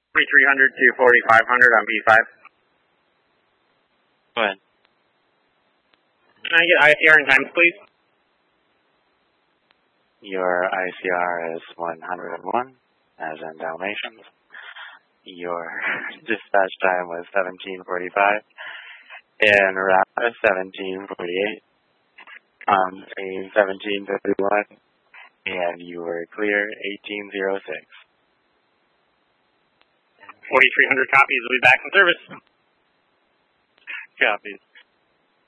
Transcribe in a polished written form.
4300 to 4500 on B5. Go ahead. Can I get air and times, please? Your ICR is 101, as in Dalmatians. Your dispatch time was 17:45, and route is 17:48 on a 17:51, and you were clear 18:06. 4300 copies. We'll be back in service. Copies.